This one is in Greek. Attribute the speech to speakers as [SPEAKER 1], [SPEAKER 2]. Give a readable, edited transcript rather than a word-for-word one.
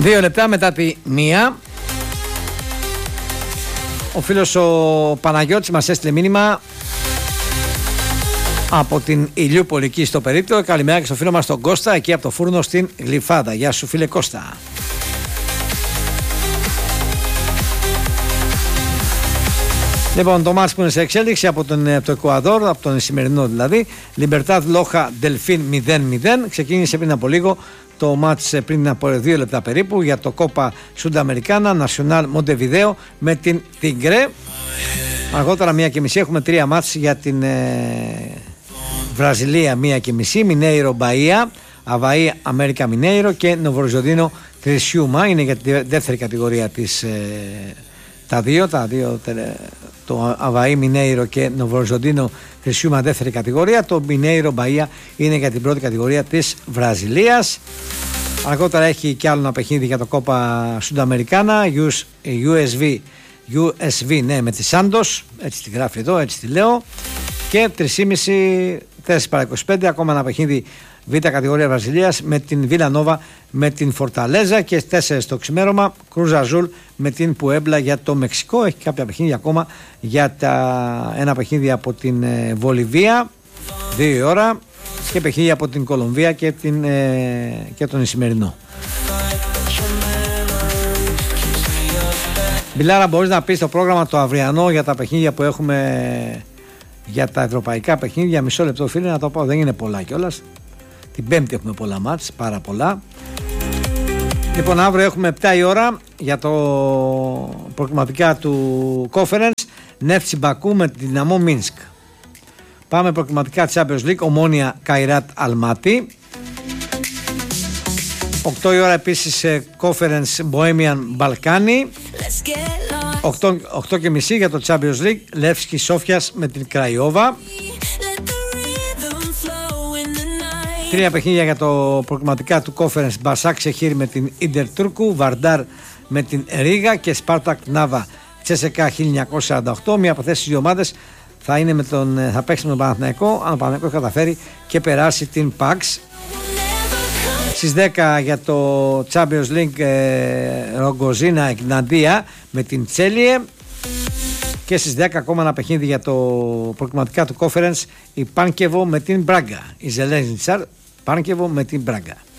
[SPEAKER 1] 2 λεπτά μετά τη 1. Ο φίλος ο Παναγιώτης μας έστειλε μήνυμα από την Ηλιούπολη εκεί στο Περίπτωο. Καλημέρα και στο φίλο μας τον Κώστα εκεί από το φούρνο στην Γλυφάδα. Γεια σου φίλε Κώστα. Λοιπόν, το μάτς που είναι σε εξέλιξη από το Εκουαδόρ, από τον σημερινό δηλαδή, Λιμπερτάδ Λόχα Δελφίν 0-0. Ξεκίνησε πριν από λίγο το μάτς, πριν από 2 λεπτά περίπου, για το Κόπα Σουνταμερικάνα Νασιονάλ Μοντεβιδέο με την Τιγκρέ. Αργότερα 1:30 έχουμε 3 μάτς για την Βραζιλία 1:30, Μινέιρο Μπαΐα, Αβαΐ Αμέρικα Μινέιρο και Νοβοριζοντίνο Τρισιούμα. Είναι για τη δεύτερη κατηγορία της τα δύο, το Αβαΐ Μινέιρο και Νοβοριζοντίνο Τρισιούμα δεύτερη κατηγορία. Το Μινέιρο Μπαΐα είναι για την πρώτη κατηγορία της Βραζιλίας. Αργότερα έχει και άλλο ένα παιχνίδι για το Κόπα Σουνταμερικάνα USV ναι, με τη Σάντος, έτσι τη γράφει εδώ, έτσι τη λέω. Και 3:30 4:25 ακόμα ένα παιχνίδι Β' κατηγορία Βραζιλίας με την Βίλα Νόβα με την Φορταλέζα, και 4 το ξημέρωμα Κρούζ Αζούλ με την Πουέμπλα για το Μεξικό. Έχει κάποια παιχνίδια ακόμα για ένα παιχνίδι από την Βολιβία 2 η ώρα και παιχνίδια από την Κολομβία και τον Ισημερινό. Μπιλάρα, μπορείς να πεις το πρόγραμμα το αυριανό για τα παιχνίδια που έχουμε, για τα ευρωπαϊκά παιχνίδια? Μισό λεπτό φίλε να το πω, δεν είναι πολλά κιόλας. Την Πέμπτη έχουμε πολλά μάτς, πάρα πολλά. Λοιπόν, αύριο έχουμε 7 η ώρα για το προκριματικά του Conference, Νεύτσι Μπακού με την Δυναμό Μίνσκ. Πάμε προκριματικά Champions League, Ομόνια Καϊράτ Αλμάτι. 8 η ώρα επίσης Conference Bohemian Balkani. 8:30 για το Champions League, Λεύσκι Σόφιας με την Κραϊόβα. 3 παιχνίδια για το προκριματικά του Conference, Μπασάκ Σεχίρ με την Ίντερ Τούρκου, Βαρντάρ με την Ρίγα και Σπάρτακ Νάβα Τσέσεκα 1948. Μία από αυτές τις δύο ομάδες θα παίξει με τον Παναθηναϊκό, αν ο Παναθηναϊκός καταφέρει και περάσει την ΠΑΞ. Στις 10 για το Champions League Ρογκοζίνα Εκναντία με την Τσέλιε. Και στις 10 ακόμα ένα παιχνίδι για το προκριματικά του Conference, η Πάνκεβο με την Μπράγκα. Η Ζελένιτσαρ Πάνκεβο με την Μπράγκα.